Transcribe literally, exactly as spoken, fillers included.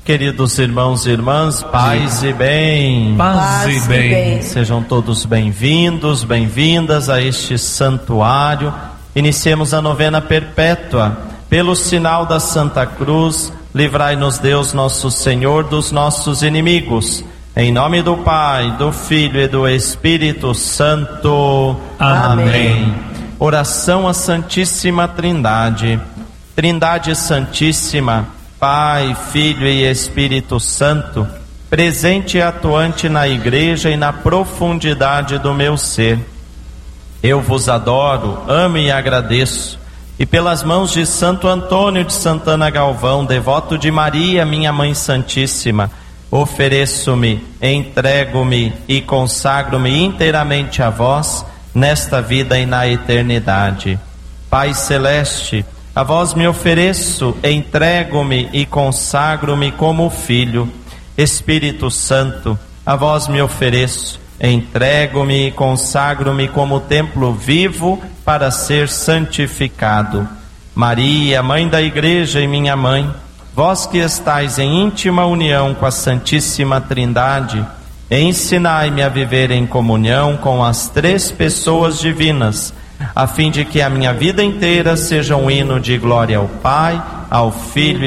Queridos irmãos e irmãs, paz e bem. Paz e bem. Sejam todos bem-vindos, bem-vindas a este santuário. Iniciemos a novena perpétua. Pelo sinal da Santa Cruz, livrai-nos Deus nosso Senhor dos nossos inimigos. Em nome do Pai, do Filho e do Espírito Santo. Amém. Amém. Oração à Santíssima Trindade. Trindade Santíssima, Pai, Filho e Espírito Santo, presente e atuante na Igreja e na profundidade do meu ser. Eu vos adoro, amo e agradeço, e pelas mãos de Santo Antônio de Santana Galvão, devoto de Maria, minha Mãe Santíssima, ofereço-me, entrego-me e consagro-me inteiramente a vós, nesta vida e na eternidade. Pai Celeste, a vós me ofereço, entrego-me e consagro-me como filho. Espírito Santo, a vós me ofereço, entrego-me e consagro-me como templo vivo para ser santificado. Maria, Mãe da Igreja e minha Mãe, vós que estáis em íntima união com a Santíssima Trindade, ensinai-me a viver em comunhão com as três pessoas divinas, a fim de que a minha vida inteira seja um hino de glória ao Pai, ao Filho